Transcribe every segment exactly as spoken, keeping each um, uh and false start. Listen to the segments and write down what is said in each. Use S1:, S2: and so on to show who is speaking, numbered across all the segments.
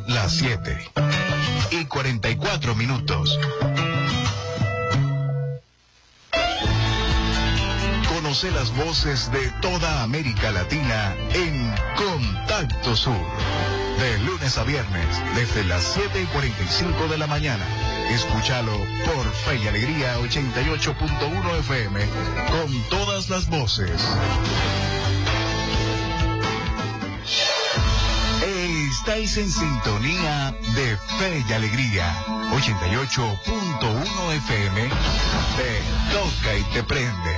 S1: las siete y cuarenta y cuatro minutos. Conoce las voces de toda América Latina en Contacto Sur. De lunes a viernes, desde las siete y cuarenta y cinco de la mañana. Escúchalo por Fe y Alegría ochenta y ocho punto uno F M, con todas las voces. Estáis en sintonía de Fe y Alegría ochenta y ocho punto uno F M. Te toca y te prende.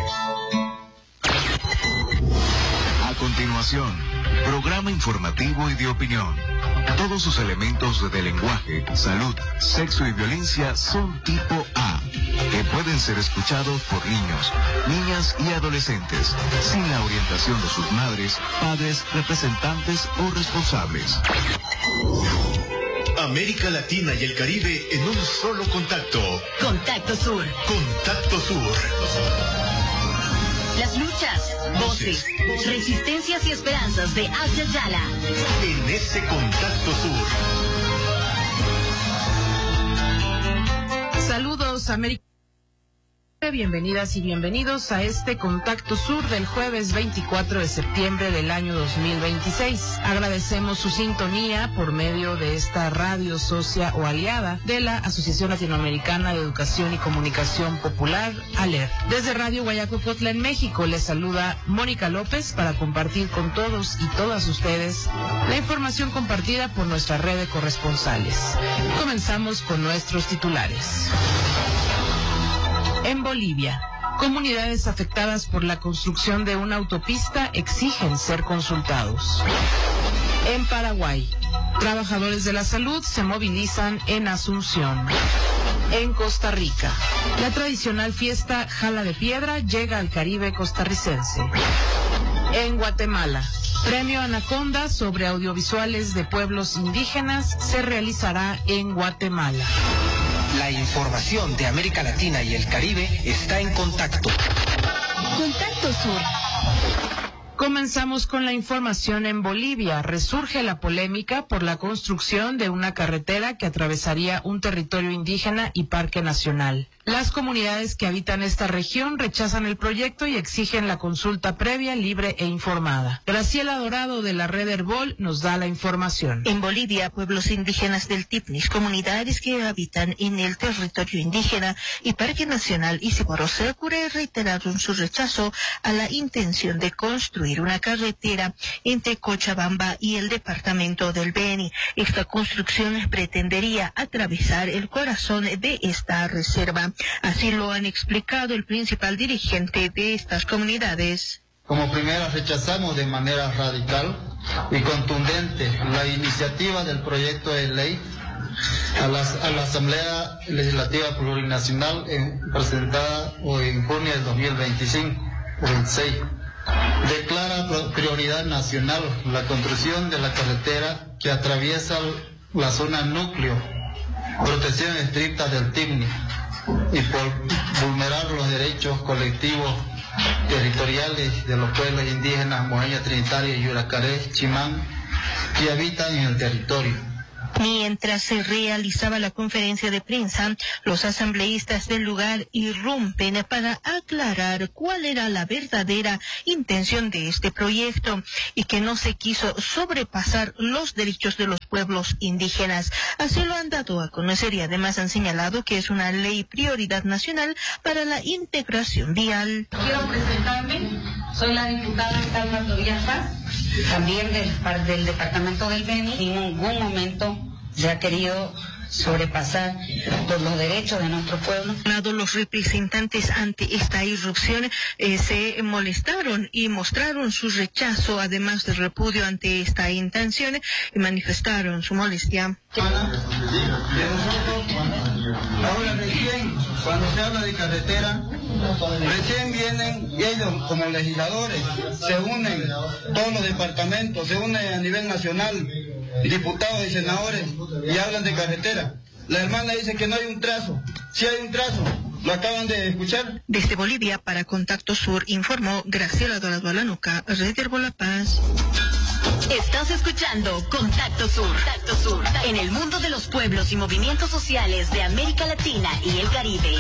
S1: A continuación, programa informativo y de opinión. Todos sus elementos de lenguaje, salud, sexo y violencia son tipo A, que pueden ser escuchados por niños, niñas y adolescentes, sin la orientación de sus madres, padres, representantes o responsables.
S2: América Latina y el Caribe en un solo contacto.
S3: Contacto Sur.
S2: Contacto Sur.
S3: Las luchas, voces, resistencias y esperanzas de Asia Yala.
S2: En ese Contacto
S4: Sur. Saludos, América. Bienvenidas y bienvenidos a este Contacto Sur del jueves veinticuatro de septiembre del año dos mil veintiséis. Agradecemos su sintonía por medio de esta radio socia o aliada de la Asociación Latinoamericana de Educación y Comunicación Popular, ALER. Desde Radio Guayacocotla en México les saluda Mónica López para compartir con todos y todas ustedes la información compartida por nuestra red de corresponsales. Comenzamos con nuestros titulares. En Bolivia, comunidades afectadas por la construcción de una autopista exigen ser consultados. En Paraguay, trabajadores de la salud se movilizan en Asunción. En Costa Rica, la tradicional fiesta Jala de Piedra llega al Caribe costarricense. En Guatemala, Premio Anaconda sobre audiovisuales de pueblos indígenas se realizará en Guatemala.
S5: La información de América Latina y el Caribe está en contacto.
S3: Contacto Sur.
S4: Comenzamos con la información en Bolivia. Resurge la polémica por la construcción de una carretera que atravesaría un territorio indígena y parque nacional. Las comunidades que habitan esta región rechazan el proyecto y exigen la consulta previa, libre e informada. Graciela Dorado de la Red Herbol nos da la información.
S6: En Bolivia, pueblos indígenas del Tipnis, comunidades que habitan en el territorio indígena y Parque Nacional Isicuaro-Secure reiteraron su rechazo a la intención de construir una carretera entre Cochabamba y el departamento del Beni. Esta construcción pretendería atravesar el corazón de esta reserva. Así lo han explicado el principal dirigente de estas comunidades.
S7: Como primera, rechazamos de manera radical y contundente la iniciativa del proyecto de ley a la, a la Asamblea Legislativa Plurinacional en, presentada en junio del dos mil veinticinco veintiséis. Declara prioridad nacional la construcción de la carretera que atraviesa la zona núcleo, protección estricta del Tipni, y por vulnerar los derechos colectivos territoriales de los pueblos indígenas Mojeña Trinitaria, Yuracaré, Chimán, que habitan en el territorio.
S6: Mientras se realizaba la conferencia de prensa, los asambleístas del lugar irrumpen para aclarar cuál era la verdadera intención de este proyecto y que no se quiso sobrepasar los derechos de los pueblos indígenas. Así lo han dado a conocer y además han señalado que es una ley prioridad nacional para la integración vial.
S8: Quiero presentarme, soy la diputada Carla Tobías Paz, también del, del departamento del Beni. En ningún momento se ha querido sobrepasar por los derechos de nuestro pueblo.
S6: Los representantes ante esta irrupción eh, se molestaron y mostraron su rechazo, además de repudio ante esta intención, y manifestaron su molestia.
S7: Ahora recién, cuando se habla de carretera, recién vienen ellos como legisladores, se unen todos los departamentos, se unen a nivel nacional, diputados y senadores, y hablan de carretera. La hermana dice que no hay un trazo. Sí hay un trazo. ¿Lo acaban de escuchar?
S6: Desde Bolivia, para Contacto Sur, informó Graciela Dorado Alanuca, Red Herbol La Paz.
S3: Estás escuchando Contacto Sur. Contacto Sur. En el mundo de los pueblos y movimientos sociales de América Latina y el Caribe.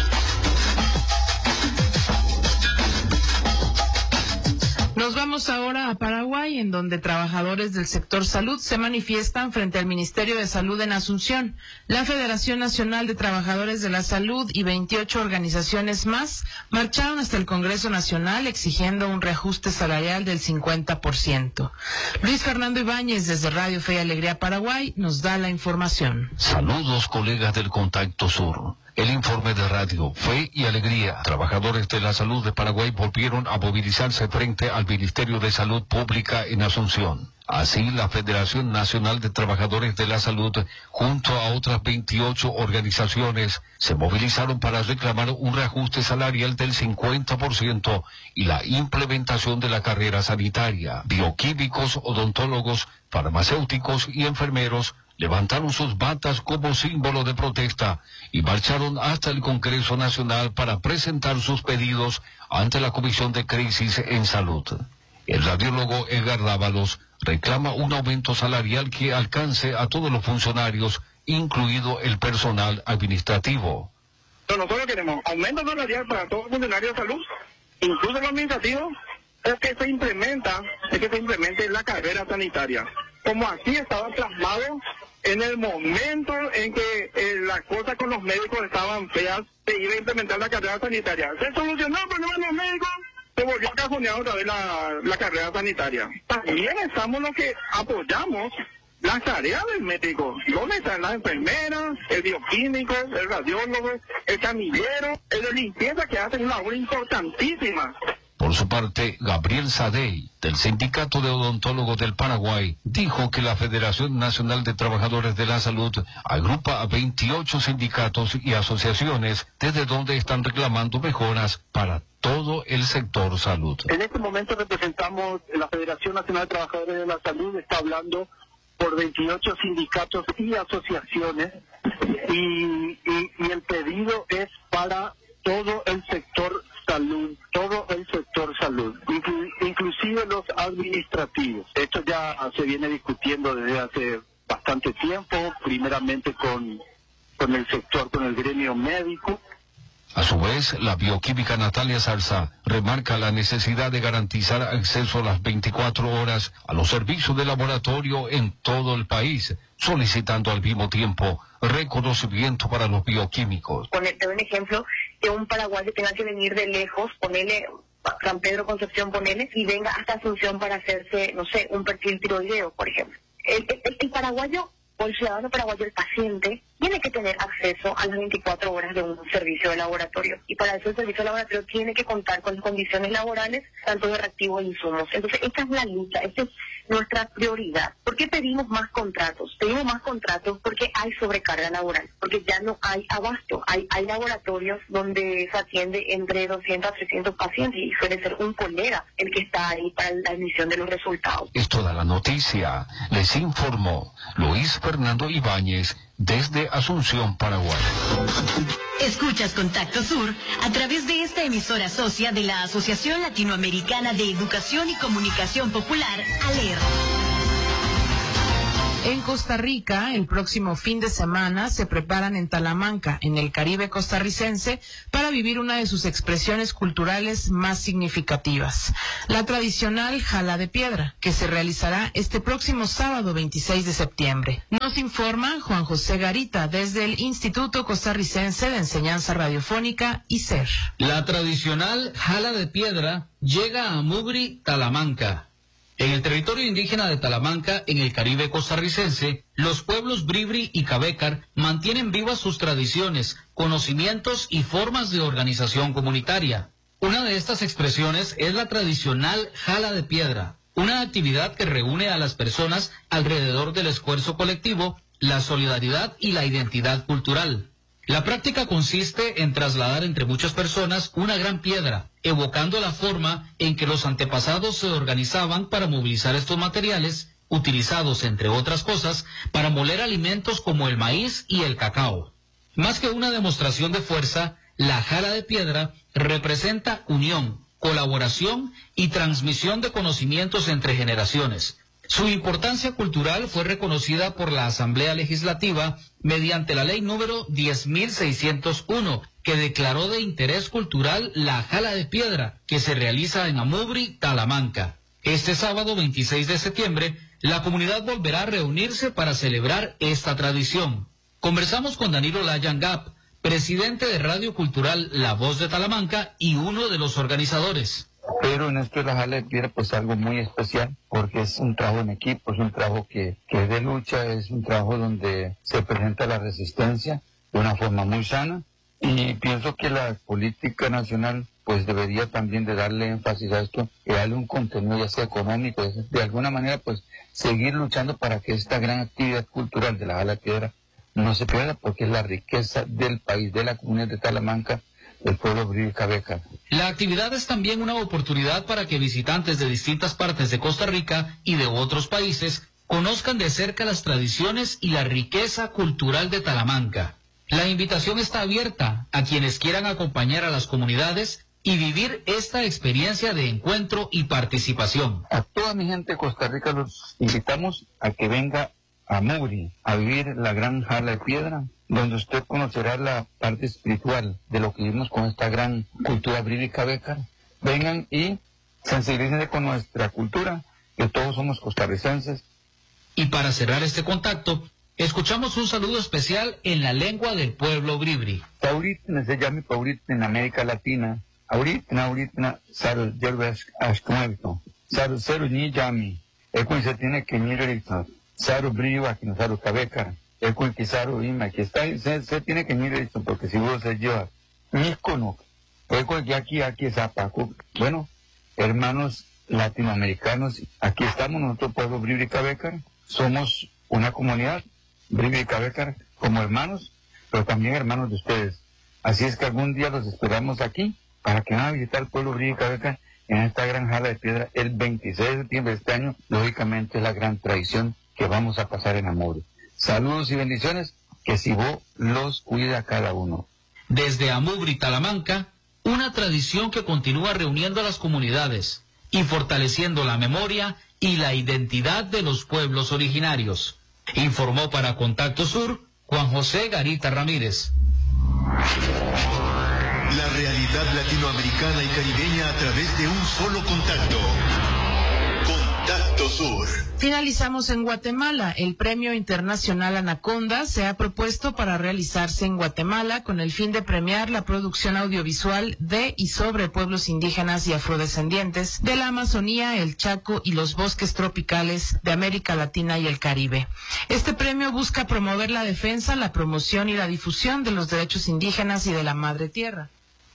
S4: Nos vamos ahora a Paraguay, en donde trabajadores del sector salud se manifiestan frente al Ministerio de Salud en Asunción. La Federación Nacional de Trabajadores de la Salud y veintiocho organizaciones más marcharon hasta el Congreso Nacional exigiendo un reajuste salarial del cincuenta por ciento. Luis Fernando Ibáñez, desde Radio Fe y Alegría Paraguay, nos da la información.
S9: Saludos, colegas del Contacto Sur. El informe de Radio Fe y Alegría. Trabajadores de la salud de Paraguay volvieron a movilizarse frente al Ministerio de Salud Pública en Asunción. Así, la Federación Nacional de Trabajadores de la Salud, junto a otras veintiocho organizaciones, se movilizaron para reclamar un reajuste salarial del cincuenta por ciento y la implementación de la carrera sanitaria. Bioquímicos, odontólogos, farmacéuticos y enfermeros levantaron sus batas como símbolo de protesta y marcharon hasta el Congreso Nacional para presentar sus pedidos ante la Comisión de Crisis en Salud. El radiólogo Edgar Dávalos reclama un aumento salarial que alcance a todos los funcionarios, incluido el personal administrativo.
S10: Nosotros queremos aumento salarial para todos los funcionarios de salud, incluso los administrativos, o que se implementa, es que se implemente la carrera sanitaria, como así estaba plasmado en el momento en que eh, las cosas con los médicos estaban feas, se iba a implementar la carrera sanitaria. Se solucionó el problema de los médicos, se volvió a cajonear otra vez la, la carrera sanitaria. También estamos los que apoyamos las tareas del médico. ¿Dónde están las enfermeras, el bioquímico, el radiólogo, el camillero, el de limpieza, que hacen una labor importantísima?
S9: Por su parte, Gabriel Sadey, del Sindicato de Odontólogos del Paraguay, dijo que la Federación Nacional de Trabajadores de la Salud agrupa a veintiocho sindicatos y asociaciones desde donde están reclamando mejoras para todo el sector salud.
S10: En este momento representamos la Federación Nacional de Trabajadores de la Salud, está hablando por veintiocho sindicatos y asociaciones, y, y, y el pedido es para todo el sector salud, todo el sector salud, inclu inclusive los administrativos. Esto ya se viene discutiendo desde hace bastante tiempo, primeramente con, con el sector, con el gremio médico.
S9: A su vez, la bioquímica Natalia Zarza remarca la necesidad de garantizar acceso a las veinticuatro horas a los servicios de laboratorio en todo el país, solicitando al mismo tiempo reconocimiento para los bioquímicos.
S11: Ponerte un ejemplo, que un paraguayo tenga que venir de lejos, ponele San Pedro Concepción, ponele, y venga hasta Asunción para hacerse, no sé, un perfil tiroideo, por ejemplo. El, el, el paraguayo, o el ciudadano paraguayo, el paciente, tiene que tener acceso a las veinticuatro horas de un servicio de laboratorio. Y para eso el servicio de laboratorio tiene que contar con condiciones laborales, tanto de reactivos e insumos. Entonces, esta es la lucha, esta es nuestra prioridad. ¿Por qué pedimos más contratos? Pedimos más contratos porque hay sobrecarga laboral, porque ya no hay abasto. Hay, hay laboratorios donde se atiende entre doscientos a trescientos pacientes y suele ser un colega el que está ahí para la emisión de los resultados.
S9: Es toda la noticia. Les informó Luis Fernando Ibáñez desde Asunción, Paraguay.
S3: Escuchas Contacto Sur a través de esta emisora socia de la Asociación Latinoamericana de Educación y Comunicación Popular, ALER.
S4: En Costa Rica, el próximo fin de semana se preparan en Talamanca, en el Caribe costarricense, para vivir una de sus expresiones culturales más significativas, la tradicional Jala de Piedra, que se realizará este próximo sábado veintiséis de septiembre. Nos informa Juan José Garita desde el Instituto Costarricense de Enseñanza Radiofónica, I C E R.
S12: La tradicional Jala de Piedra llega a Mugri, Talamanca. En el territorio indígena de Talamanca, en el Caribe costarricense, los pueblos Bribri y Cabecar mantienen vivas sus tradiciones, conocimientos y formas de organización comunitaria. Una de estas expresiones es la tradicional Jala de Piedra, una actividad que reúne a las personas alrededor del esfuerzo colectivo, la solidaridad y la identidad cultural. La práctica consiste en trasladar entre muchas personas una gran piedra, evocando la forma en que los antepasados se organizaban para movilizar estos materiales, utilizados, entre otras cosas, para moler alimentos como el maíz y el cacao. Más que una demostración de fuerza, la Jala de Piedra representa unión, colaboración y transmisión de conocimientos entre generaciones. Su importancia cultural fue reconocida por la Asamblea Legislativa mediante la ley número diez mil seiscientos uno, que declaró de interés cultural la Jala de Piedra, que se realiza en Amubri, Talamanca. Este sábado veintiséis de septiembre, la comunidad volverá a reunirse para celebrar esta tradición. Conversamos con Danilo Layangap, presidente de Radio Cultural La Voz de Talamanca y uno de los organizadores.
S13: Pero en esto de la Jala de Piedra pues algo muy especial, porque es un trabajo en equipo, es un trabajo que, que es de lucha, es un trabajo donde se presenta la resistencia de una forma muy sana, y pienso que la política nacional pues debería también de darle énfasis a esto, y darle un contenido ya sea económico, de alguna manera pues seguir luchando para que esta gran actividad cultural de la Jala de Piedra no se pierda, porque es la riqueza del país, de la comunidad de Talamanca, del pueblo bribri y cabécar.
S12: La actividad es también una oportunidad para que visitantes de distintas partes de Costa Rica y de otros países conozcan de cerca las tradiciones y la riqueza cultural de Talamanca. La invitación está abierta a quienes quieran acompañar a las comunidades y vivir esta experiencia de encuentro y participación.
S13: A toda mi gente de Costa Rica los invitamos a que venga a Amubri a vivir la gran Jala de Piedra, donde usted conocerá la parte espiritual de lo que vivimos con esta gran cultura bribri y cabécar. Vengan y sensibilícense con nuestra cultura, que todos somos costarricenses.
S12: Y para cerrar este contacto, escuchamos un saludo especial en la lengua del pueblo bribri.
S13: Ahorita se llama Pauritna en América Latina. Ahorita, ahorita, saro yerbas ashkuevito. Saro cero ni llami. Ecun se tiene que ni realizar. Saro brillo aquí no saro cabécar. El cuenquizaro ima, que está, se, se tiene que mirar esto, porque si vos se lleva, Mícono, el aquí, aquí es Apaco. Bueno, hermanos latinoamericanos, aquí estamos, nuestro pueblo bribri y cabécar, somos una comunidad, bribri y cabécar, como hermanos, pero también hermanos de ustedes. Así es que algún día los esperamos aquí, para que vayan a visitar el pueblo bribri y cabécar en esta gran Jala de Piedra, el veintiséis de septiembre de este año. Lógicamente es la gran tradición que vamos a pasar en Amubri. Saludos y bendiciones, que Sibó los cuida a cada uno.
S12: Desde Amubri, Talamanca, una tradición que continúa reuniendo a las comunidades y fortaleciendo la memoria y la identidad de los pueblos originarios. Informó para Contacto Sur Juan José Garita Ramírez.
S2: La realidad latinoamericana y caribeña a través de un solo contacto. Contacto Sur.
S4: Finalizamos en Guatemala. El Premio Internacional Anaconda se ha propuesto para realizarse en Guatemala con el fin de premiar la producción audiovisual de y sobre pueblos indígenas y afrodescendientes de la Amazonía, el Chaco y los bosques tropicales de América Latina y el Caribe. Este premio busca promover la defensa, la promoción y la difusión de los derechos indígenas y de la Madre Tierra.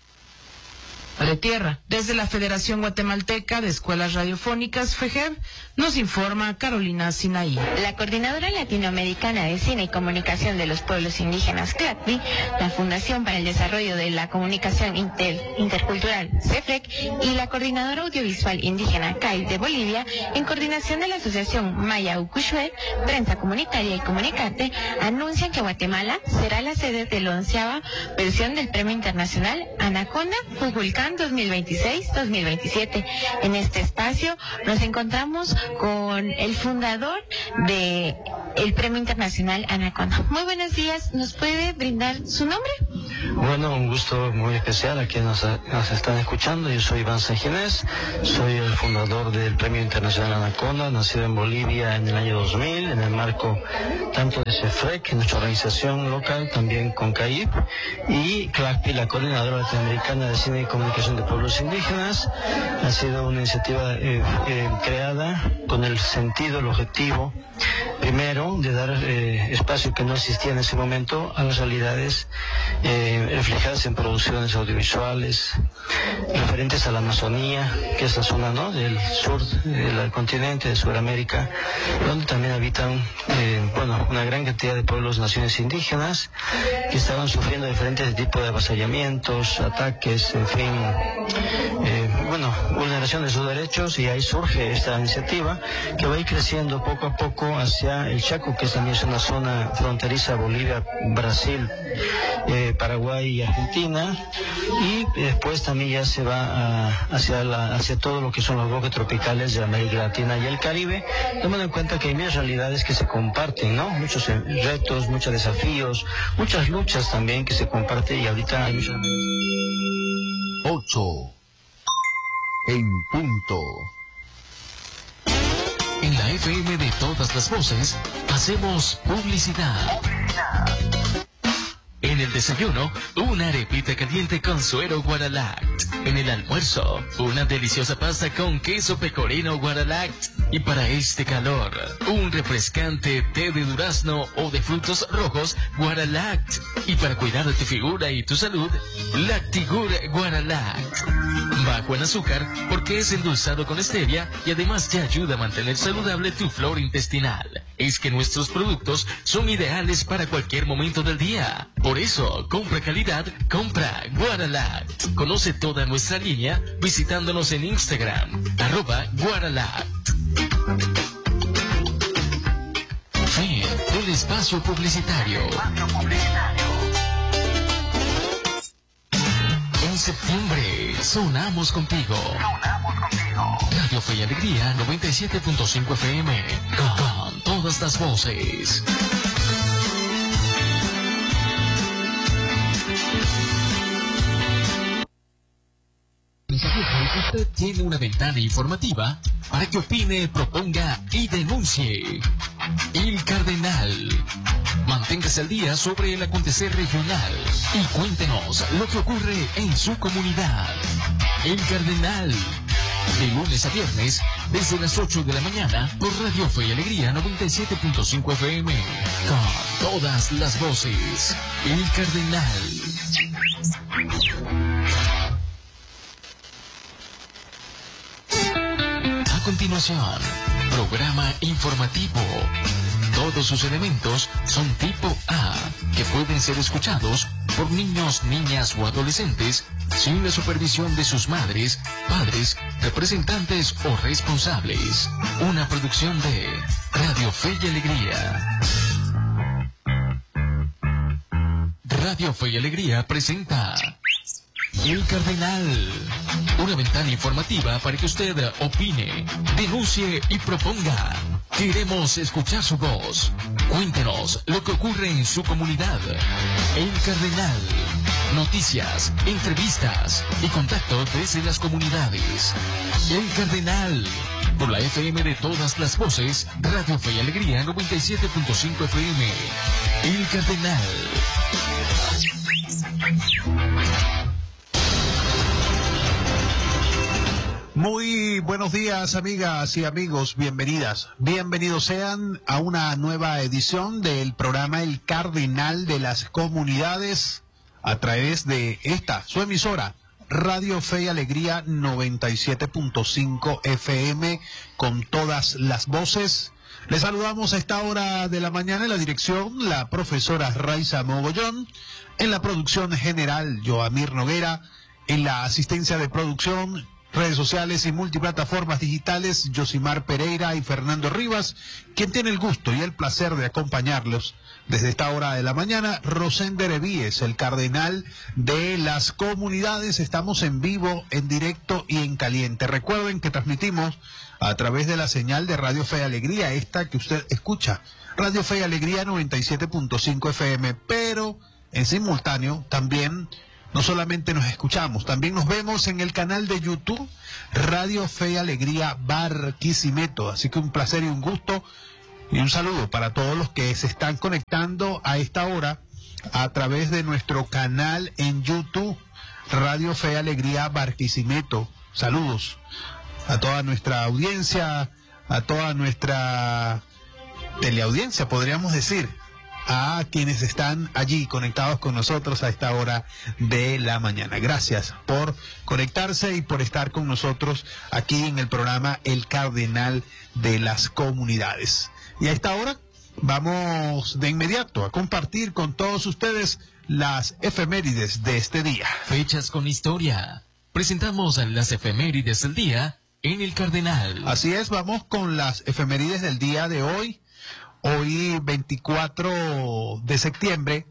S4: Madre Tierra. Desde la Federación Guatemalteca de Escuelas Radiofónicas, FEGEB, nos informa Carolina Sinaí.
S14: La Coordinadora Latinoamericana de Cine y Comunicación de los Pueblos Indígenas, CLACPI, la Fundación para el Desarrollo de la Comunicación Inter, Intercultural, CEFREC, y la Coordinadora Audiovisual Indígena, C A I de Bolivia, en coordinación de la Asociación Maya Ucushue, Prensa Comunitaria y Comunicarte, anuncian que Guatemala será la sede de la onceava versión del Premio Internacional Anaconda Fujulcán dos mil veintiséis dos mil veintisiete. En este espacio nos encontramos con el fundador de el Premio Internacional Anaconda. Muy buenos días, ¿nos puede brindar su nombre?
S15: Bueno, un gusto muy especial a quienes nos, nos están escuchando. Yo soy Iván Sanginés, soy el fundador del Premio Internacional Anaconda, nacido en Bolivia en el año dos mil, en el marco tanto de CEFREC, nuestra organización local, también con C A I P, y CLACPI, la Coordinadora Latinoamericana de Cine y Comunicación de Pueblos Indígenas. Ha sido una iniciativa eh, eh, creada con el sentido, el objetivo, primero, de dar eh, espacio que no existía en ese momento a las realidades eh, reflejadas en producciones audiovisuales referentes a la Amazonía, que es la zona, ¿no?, del sur del continente, de Sudamérica, donde también habitan eh, bueno, una gran cantidad de pueblos, naciones indígenas, que estaban sufriendo diferentes tipos de avasallamientos, ataques, en fin, eh, bueno, vulneración de sus derechos, y ahí surge esta iniciativa que va a ir creciendo poco a poco hacia el Chaco Chaco, que también es una zona fronteriza, Bolivia, Brasil, eh, Paraguay y Argentina, y después también ya se va a, hacia, la, hacia todo lo que son los bosques tropicales de América Latina y el Caribe, tomando en cuenta que hay muchas realidades que se comparten, ¿no? Muchos retos, muchos desafíos, muchas luchas también que se comparten, y ahorita hay muchas...
S1: ocho en punto.
S16: En la F M de todas las voces, hacemos publicidad. En el desayuno, una arepita caliente con suero Guaralact. En el almuerzo, una deliciosa pasta con queso pecorino Guaralact. Y para este calor, un refrescante té de durazno o de frutos rojos Guaralact. Y para cuidar de tu figura y tu salud, Lactigur Guaralact. Bajo en azúcar porque es endulzado con stevia y además te ayuda a mantener saludable tu flora intestinal. Es que nuestros productos son ideales para cualquier momento del día. Por eso, compra calidad, compra Guaralact. Conoce toda nuestra línea visitándonos en Instagram, arroba Guaralact. Fin del espacio publicitario. En septiembre, sonamos contigo. Radio Fe y Alegría noventa y siete punto cinco F M. Con todas las voces. Usted tiene una ventana informativa para que opine, proponga y denuncie. El Cardenal. Manténgase al día sobre el acontecer regional y cuéntenos lo que ocurre en su comunidad. El Cardenal. De lunes a viernes, desde las ocho de la mañana, por Radio Fe y Alegría noventa y siete punto cinco F M. Con todas las voces. El Cardenal. A continuación, programa informativo. Todos sus elementos son tipo A, que pueden ser escuchados por niños, niñas o adolescentes sin la supervisión de sus madres, padres, representantes o responsables. Una producción de Radio Fe y Alegría. Radio Fe y Alegría presenta El Cardenal, una ventana informativa para que usted opine, denuncie y proponga. Queremos escuchar su voz. Cuéntenos lo que ocurre en su comunidad. El Cardenal. Noticias, entrevistas y contacto desde las comunidades. El Cardenal. Por la F M de todas las voces, Radio Fe y Alegría noventa y siete punto cinco F M. El Cardenal.
S17: Muy buenos días, amigas y amigos, bienvenidas, bienvenidos sean a una nueva edición del programa El Cardenal de las Comunidades a través de esta, su emisora, Radio Fe y Alegría noventa y siete punto cinco F M, con todas las voces. Les saludamos a esta hora de la mañana en la dirección, la profesora Raiza Mogollón, en la producción general, Joamir Noguera, en la asistencia de producción, redes sociales y multiplataformas digitales, Yosimar Pereira y Fernando Rivas, quien tiene el gusto y el placer de acompañarlos desde esta hora de la mañana. Rosender Evíes, el Cardenal de las Comunidades. Estamos en vivo, en directo y en caliente. Recuerden que transmitimos a través de la señal de Radio Fe y Alegría, esta que usted escucha, Radio Fe y Alegría noventa y siete punto cinco F M, pero en simultáneo también no solamente nos escuchamos, también nos vemos en el canal de YouTube Radio Fe y Alegría Barquisimeto. Así que un placer y un gusto y un saludo para todos los que se están conectando a esta hora a través de nuestro canal en YouTube Radio Fe y Alegría Barquisimeto. Saludos a toda nuestra audiencia, a toda nuestra teleaudiencia, podríamos decir, a quienes están allí conectados con nosotros a esta hora de la mañana. Gracias por conectarse y por estar con nosotros aquí en el programa El Cardenal de las Comunidades. Y a esta hora vamos de inmediato a compartir con todos ustedes las efemérides de este día.
S16: Fechas con historia. Presentamos las efemérides del día en El Cardenal.
S17: Así es, vamos con las efemérides del día de hoy. Hoy veinticuatro de septiembre,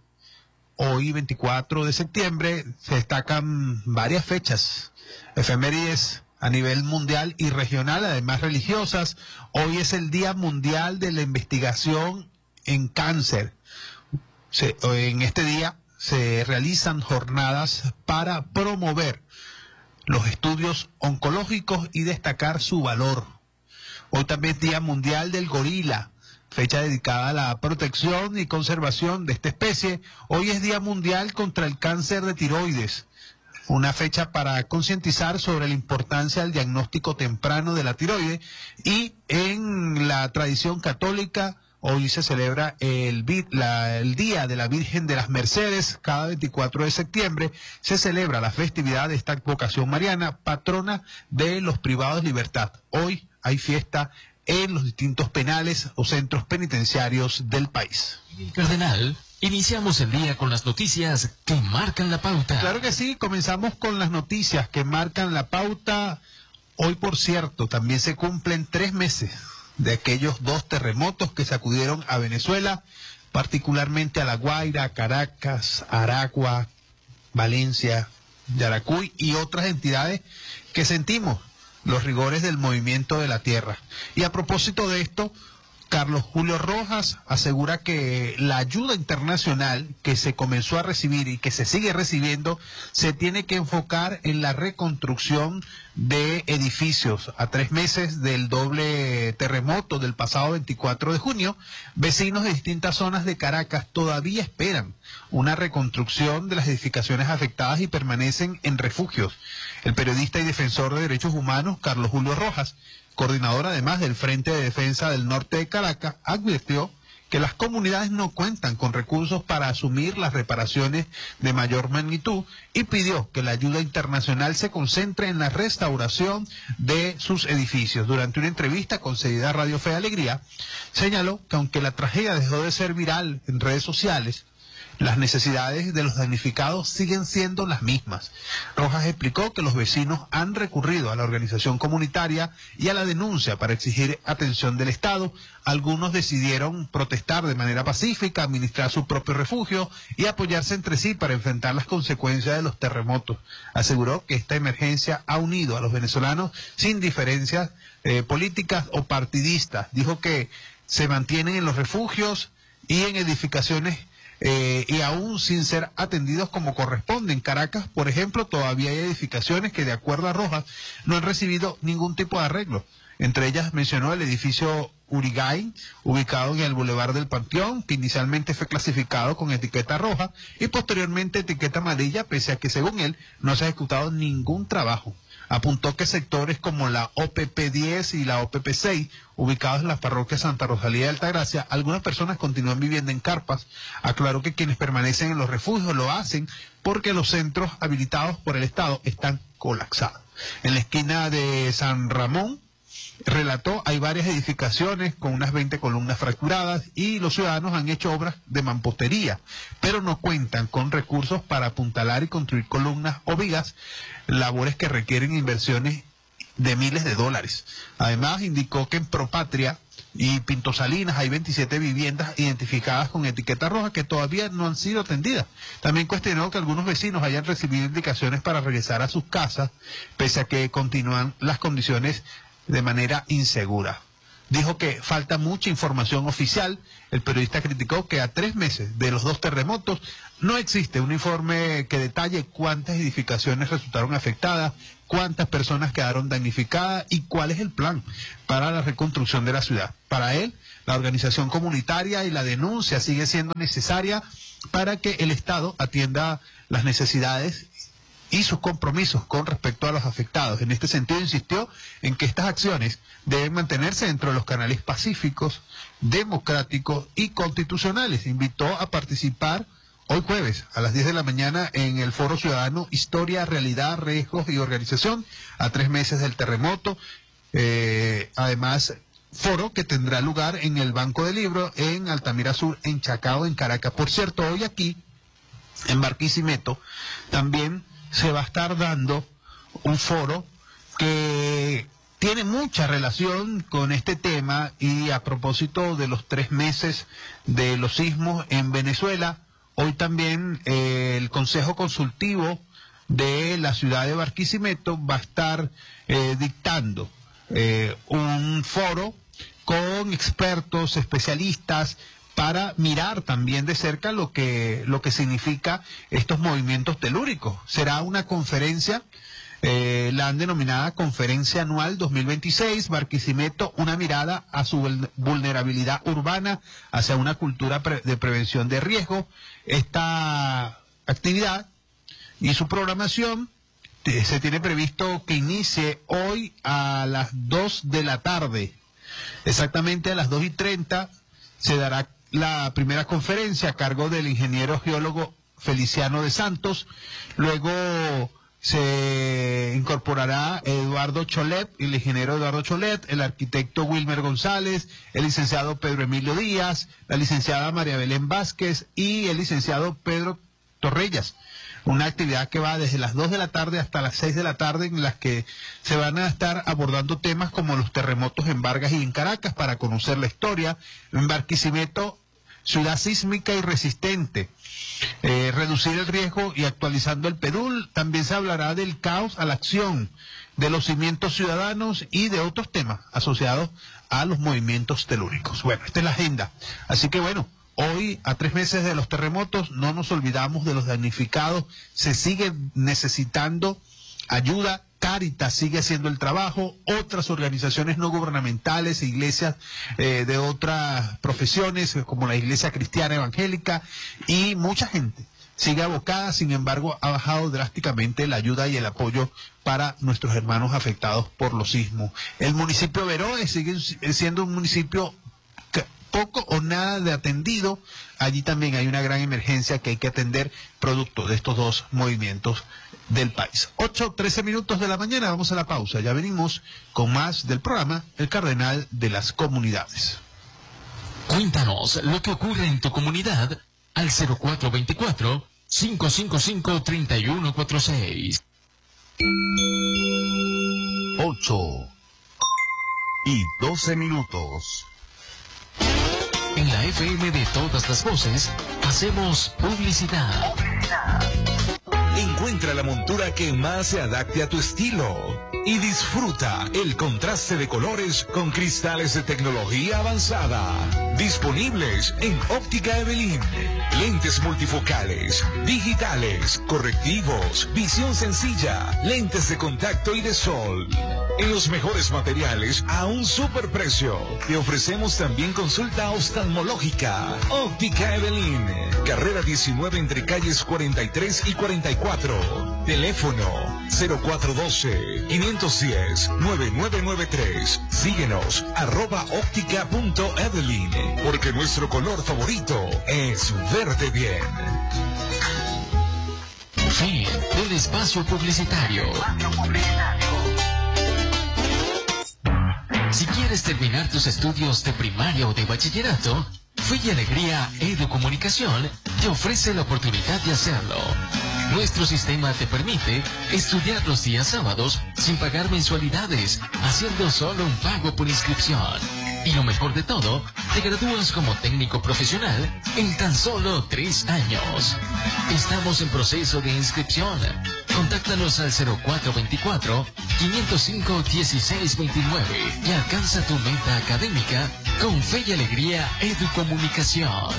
S17: hoy veinticuatro de septiembre se destacan varias fechas, efemérides a nivel mundial y regional, además religiosas. Hoy es el Día Mundial de la Investigación en Cáncer. Se, en este día se realizan jornadas para promover los estudios oncológicos y destacar su valor. Hoy también es Día Mundial del Gorila, fecha dedicada a la protección y conservación de esta especie. Hoy es Día Mundial contra el Cáncer de Tiroides, una fecha para concientizar sobre la importancia del diagnóstico temprano de la tiroides. Y en la tradición católica, hoy se celebra el, la, el Día de la Virgen de las Mercedes. Cada veinticuatro de septiembre se celebra la festividad de esta vocación mariana, patrona de los privados de libertad. Hoy hay fiesta en los distintos penales o centros penitenciarios del país.
S16: Cardenal, iniciamos el día con las noticias que marcan la pauta.
S17: Claro que sí, comenzamos con las noticias que marcan la pauta. Hoy, por cierto, también se cumplen tres meses de aquellos dos terremotos que sacudieron a Venezuela, particularmente a La Guaira, Caracas, Aragua, Valencia, Yaracuy y otras entidades que sentimos los rigores del movimiento de la tierra. Y a propósito de esto, Carlos Julio Rojas asegura que la ayuda internacional que se comenzó a recibir y que se sigue recibiendo se tiene que enfocar en la reconstrucción de edificios. A tres meses del doble terremoto del pasado veinticuatro de junio, vecinos de distintas zonas de Caracas todavía esperan una reconstrucción de las edificaciones afectadas y permanecen en refugios. El periodista y defensor de derechos humanos, Carlos Julio Rojas, coordinador además del Frente de Defensa del Norte de Caracas, advirtió que las comunidades no cuentan con recursos para asumir las reparaciones de mayor magnitud y pidió que la ayuda internacional se concentre en la restauración de sus edificios. Durante una entrevista concedida a Radio Fe y Alegría, señaló que aunque la tragedia dejó de ser viral en redes sociales, las necesidades de los damnificados siguen siendo las mismas. Rojas explicó que los vecinos han recurrido a la organización comunitaria y a la denuncia para exigir atención del Estado. Algunos decidieron protestar de manera pacífica, administrar su propio refugio y apoyarse entre sí para enfrentar las consecuencias de los terremotos. Aseguró que esta emergencia ha unido a los venezolanos sin diferencias eh, políticas o partidistas. Dijo que se mantienen en los refugios y en edificaciones Eh, y aún sin ser atendidos como corresponde. En Caracas, por ejemplo, todavía hay edificaciones que, de acuerdo a Rojas, no han recibido ningún tipo de arreglo. Entre ellas mencionó el edificio Urigay, ubicado en el Boulevard del Panteón, que inicialmente fue clasificado con etiqueta roja y posteriormente etiqueta amarilla, pese a que, según él, no se ha ejecutado ningún trabajo. Apuntó que sectores como la O P P diez y la O P P seis, ubicados en las parroquias Santa Rosalía y Altagracia, algunas personas continúan viviendo en carpas. Aclaró que quienes permanecen en los refugios lo hacen porque los centros habilitados por el Estado están colapsados. En la esquina de San Ramón, relató, hay varias edificaciones con unas veinte columnas fracturadas y los ciudadanos han hecho obras de mampostería, pero no cuentan con recursos para apuntalar y construir columnas o vigas, labores que requieren inversiones de miles de dólares. Además, indicó que en Propatria y Pinto Salinas hay veintisiete viviendas identificadas con etiqueta roja que todavía no han sido atendidas. También cuestionó que algunos vecinos hayan recibido indicaciones para regresar a sus casas, pese a que continúan las condiciones de manera insegura. Dijo que falta mucha información oficial. El periodista criticó que a tres meses de los dos terremotos no existe un informe que detalle cuántas edificaciones resultaron afectadas, cuántas personas quedaron damnificadas y cuál es el plan para la reconstrucción de la ciudad. Para él, la organización comunitaria y la denuncia sigue siendo necesaria para que el Estado atienda las necesidades y sus compromisos con respecto a los afectados. En este sentido, insistió en que estas acciones deben mantenerse dentro de los canales pacíficos, democráticos y constitucionales. Invitó a participar hoy jueves a las diez de la mañana en el Foro Ciudadano Historia, Realidad, Riesgos y Organización a tres meses del terremoto. Eh, además, foro que tendrá lugar en el Banco del Libro en Altamira Sur, en Chacao, en Caracas. Por cierto, hoy aquí, en Barquisimeto, también se va a estar dando un foro que tiene mucha relación con este tema y a propósito de los tres meses de los sismos en Venezuela, hoy también eh, el Consejo Consultivo de la ciudad de Barquisimeto va a estar eh, dictando eh, un foro con expertos, especialistas, para mirar también de cerca lo que, lo que significa estos movimientos telúricos. Será una conferencia, eh, la han denominada Conferencia Anual dos mil veintiséis, Barquisimeto, una mirada a su vulnerabilidad urbana hacia una cultura pre de prevención de riesgo. Esta actividad y su programación eh, se tiene previsto que inicie hoy a las dos de la tarde. Exactamente a las dos y treinta se dará la primera conferencia a cargo del ingeniero geólogo Feliciano de Santos. Luego se incorporará Eduardo Cholet, el ingeniero Eduardo Cholet, el arquitecto Wilmer González, el licenciado Pedro Emilio Díaz, la licenciada María Belén Vázquez y el licenciado Pedro Torrellas. Una actividad que va desde las dos de la tarde hasta las seis de la tarde, en las que se van a estar abordando temas como los terremotos en Vargas y en Caracas, para conocer la historia. En Barquisimeto, ciudad sísmica y resistente, eh, reducir el riesgo y actualizando el P E D U L. También se hablará del caos a la acción, de los cimientos ciudadanos y de otros temas asociados a los movimientos telúricos. Bueno, esta es la agenda. Así que bueno, hoy, a tres meses de los terremotos, no nos olvidamos de los damnificados. Se sigue necesitando ayuda. Cáritas sigue haciendo el trabajo, otras organizaciones no gubernamentales, iglesias eh, de otras profesiones, como la Iglesia Cristiana Evangélica, y mucha gente sigue abocada. Sin embargo, ha bajado drásticamente la ayuda y el apoyo para nuestros hermanos afectados por los sismos. El municipio de Veroe sigue siendo un municipio poco o nada de atendido. Allí también hay una gran emergencia que hay que atender, producto de estos dos movimientos del país. ocho, trece minutos de la mañana, vamos a la pausa. Ya venimos con más del programa El Cardenal de las Comunidades.
S16: Cuéntanos lo que ocurre en tu comunidad al cero cuatro dos cuatro, cinco cinco cinco, tres uno cuatro seis.
S1: ocho y doce minutos.
S16: En la F M de todas las voces, hacemos publicidad.
S1: Encuentra la montura que más se adapte a tu estilo y disfruta el contraste de colores con cristales de tecnología avanzada. Disponibles en Óptica Evelyn. Lentes multifocales, digitales, correctivos, visión sencilla, lentes de contacto y de sol. En los mejores materiales a un superprecio. Te ofrecemos también consulta oftalmológica. Óptica Evelyn. Carrera diecinueve entre calles cuarenta y tres y cuarenta y cuatro. Teléfono cero cuatro uno dos, cinco uno cero, nueve nueve nueve tres. Síguenos arroba óptica punto evelyn. Porque nuestro color favorito es verde bien.
S16: Fin del espacio publicitario. Si quieres terminar tus estudios de primaria o de bachillerato, Fe y Alegría Educomunicación te ofrece la oportunidad de hacerlo. Nuestro sistema te permite estudiar los días sábados sin pagar mensualidades, haciendo solo un pago por inscripción. Y lo mejor de todo, te gradúas como técnico profesional en tan solo tres años. Estamos en proceso de inscripción. Contáctanos al cero cuatro dos cuatro, cinco cero cinco, uno seis dos nueve y alcanza tu meta académica con Fe y Alegría Educomunicación.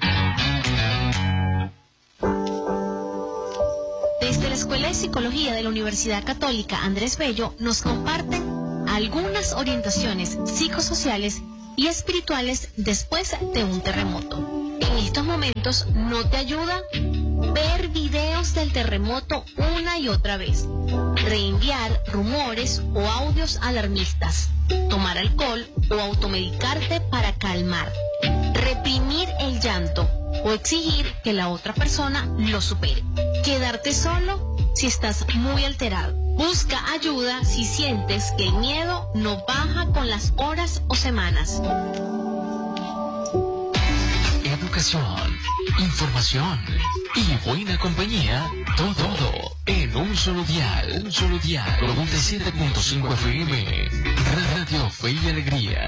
S3: Desde la Escuela de Psicología de la Universidad Católica Andrés Bello nos comparten algunas orientaciones psicosociales y espirituales después de un terremoto. En estos momentos no te ayuda ver videos del terremoto una y otra vez, reenviar rumores o audios alarmistas, tomar alcohol o automedicarte para calmar, reprimir el llanto o exigir que la otra persona lo supere, quedarte solo si estás muy alterado. Busca ayuda si sientes que el miedo no baja con las horas o semanas.
S16: educación, información y buena compañía. Todo, todo en un solo dial. Un solo dial. noventa y siete punto cinco F M. Radio Fe y Alegría.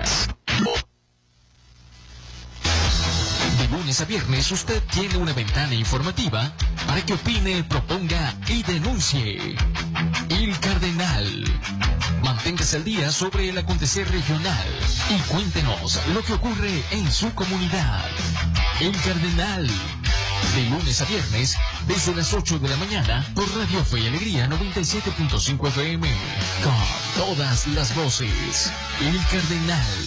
S16: De lunes a viernes usted tiene una ventana informativa para que opine, proponga y denuncie. El Cardenal. Manténgase al día sobre el acontecer regional y cuéntenos lo que ocurre en su comunidad. El Cardenal. De lunes a viernes, desde las ocho de la mañana, por Radio Fe y Alegría noventa y siete punto cinco F M. Con todas las voces. El Cardenal.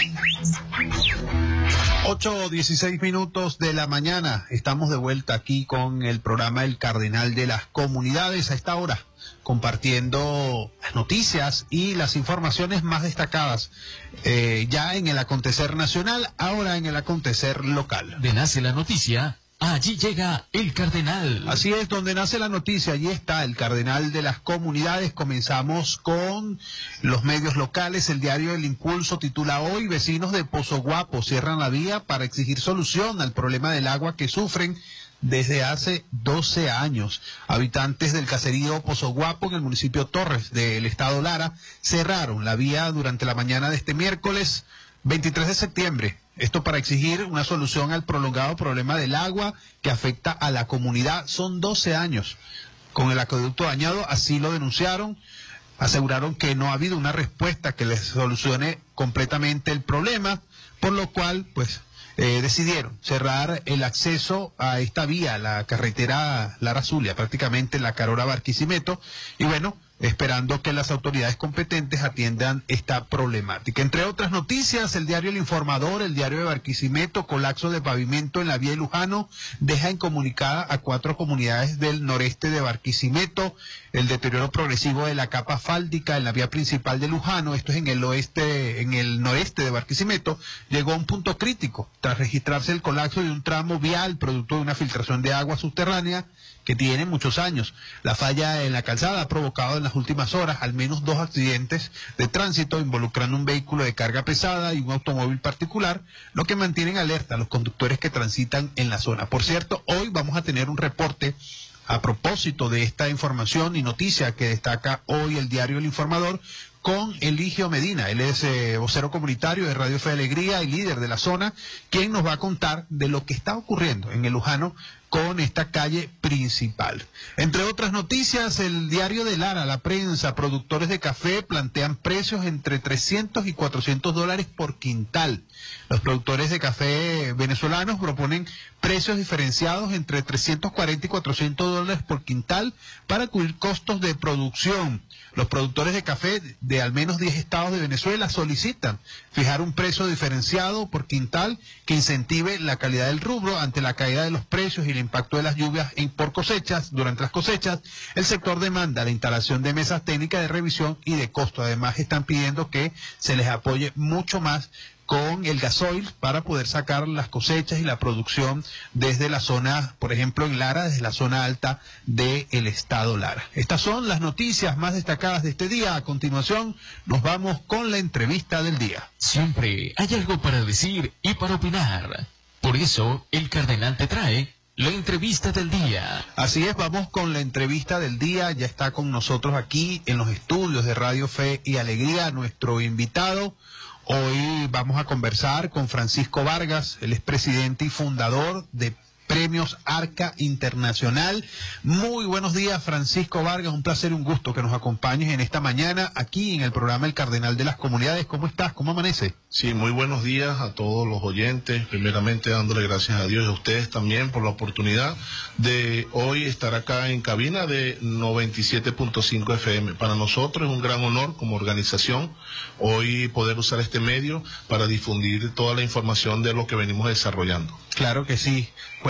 S17: ocho dieciséis minutos de la mañana. Estamos de vuelta aquí con el programa El Cardenal de las Comunidades a esta hora, compartiendo las noticias y las informaciones más destacadas eh, ya en el acontecer nacional, ahora en el acontecer local.
S16: De nace la noticia, allí llega el Cardenal.
S17: Así es, donde nace la noticia, allí está el Cardenal de las Comunidades. Comenzamos con los medios locales. El diario El Impulso titula hoy: vecinos de Pozo Guapo cierran la vía para exigir solución al problema del agua que sufren desde hace doce años. Habitantes del caserío Pozo Guapo, en el municipio Torres del estado Lara, cerraron la vía durante la mañana de este miércoles veintitrés de septiembre. Esto para exigir una solución al prolongado problema del agua que afecta a la comunidad. Son doce años con el acueducto dañado, así lo denunciaron. Aseguraron que no ha habido una respuesta que les solucione completamente el problema, por lo cual, pues, Eh, decidieron cerrar el acceso a esta vía, la carretera Lara Zulia, prácticamente la Carora Barquisimeto, y bueno, esperando que las autoridades competentes atiendan esta problemática. Entre otras noticias, el diario El Informador, el diario de Barquisimeto: colapso de pavimento en la vía de Lujano deja incomunicada a cuatro comunidades del noreste de Barquisimeto. El deterioro progresivo de la capa asfáltica en la vía principal de Lujano, esto es en el oeste, en el noreste de Barquisimeto, llegó a un punto crítico tras registrarse el colapso de un tramo vial producto de una filtración de agua subterránea que tiene muchos años. La falla en la calzada ha provocado en las últimas horas al menos dos accidentes de tránsito involucrando un vehículo de carga pesada y un automóvil particular, lo que mantienen alerta a los conductores que transitan en la zona. Por cierto, hoy vamos a tener un reporte a propósito de esta información y noticia que destaca hoy el diario El Informador, con Eligio Medina. Él es eh, vocero comunitario de Radio Fe y Alegría y líder de la zona, quien nos va a contar de lo que está ocurriendo en el Lujano con esta calle principal. Entre otras noticias, el diario de Lara, La Prensa: productores de café plantean precios entre trescientos y cuatrocientos dólares por quintal. Los productores de café venezolanos proponen precios diferenciados entre trescientos cuarenta y cuatrocientos dólares por quintal para cubrir costos de producción. Los productores de café de al menos diez estados de Venezuela solicitan fijar un precio diferenciado por quintal que incentive la calidad del rubro ante la caída de los precios y el impacto de las lluvias en, por cosechas. Durante las cosechas, el sector demanda la instalación de mesas técnicas de revisión y de costo. Además, están pidiendo que se les apoye mucho más con el gasoil para poder sacar las cosechas y la producción desde la zona, por ejemplo en Lara, desde la zona alta del estado Lara. Estas son las noticias más destacadas de este día. A continuación nos vamos con la entrevista del día.
S16: Siempre hay algo para decir y para opinar. Por eso el Cardenal te trae la entrevista del día.
S17: Así es, vamos con la entrevista del día. Ya está con nosotros aquí en los estudios de Radio Fe y Alegría nuestro invitado. Hoy vamos a conversar con Francisco Vargas, él es presidente y fundador de Premios Arca Internacional. Muy buenos días, Francisco Vargas, un placer y un gusto que nos acompañes en esta mañana aquí en el programa El Cardenal de las Comunidades. ¿Cómo estás? ¿Cómo amanece?
S18: Sí, muy buenos días a todos los oyentes, primeramente dándole gracias a Dios y a ustedes también por la oportunidad de hoy estar acá en cabina de noventa y siete punto cinco F M. Para nosotros es un gran honor como organización hoy poder usar este medio para difundir toda la información de lo que venimos desarrollando.
S17: Claro que sí.